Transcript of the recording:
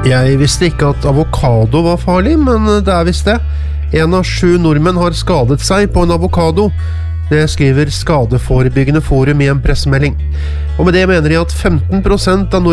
Jeg visste ikke at avokado var farlig, men det visst det. 1 av 7 nordmenn har skadet seg på en avokado. Det skriver Skadeforebyggende Forum i en pressemelding. Og med det mener de at 15% av